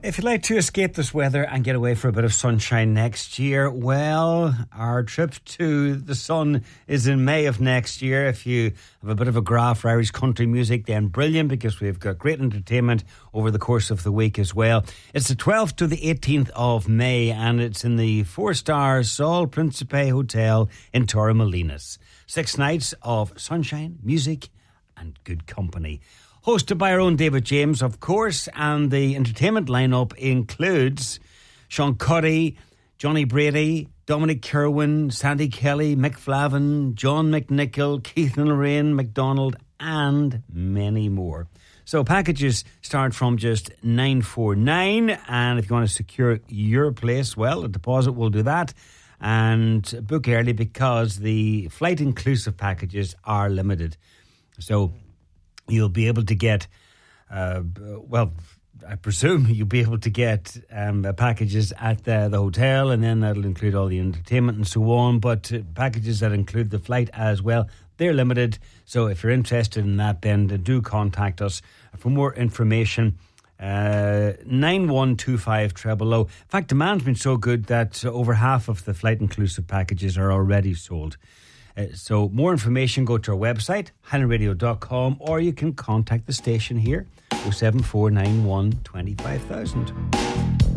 If you'd like to escape this weather and get away for a bit of sunshine next year, well, our trip to the sun is in May of next year. If you have a bit of a graph for Irish country music, then brilliant, because we've got great entertainment over the course of the week as well. It's the 12th to the 18th of May, and it's in the 4-star Sol Principe Hotel in Torremolinos. 6 nights of sunshine, music, and good company. Hosted by our own David James, of course, and the entertainment lineup includes Sean Cuddy, Johnny Brady, Dominic Kerwin, Sandy Kelly, Mick Flavin, John McNichol, Keith and Lorraine McDonald, and many more. So packages start from just $949, and if you want to secure your place, well, a deposit will do that. And book early, because the flight-inclusive packages are limited. So you'll be able to get, I presume you'll be able to get packages at the hotel, and then that'll include all the entertainment and so on. But packages that include the flight as well, they're limited. So if you're interested in that, then do contact us for more information. 9125 000. In fact, demand's been so good that over half of the flight-inclusive packages are already sold. So more information, go to our website, highlandradio.com, or you can contact the station here, 07491 25000.